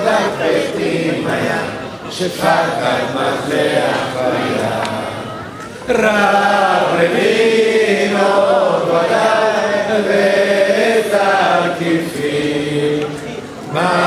לפתים היה, שפקד מפלח היה. רב רבינו ודאי ואת הכיפים,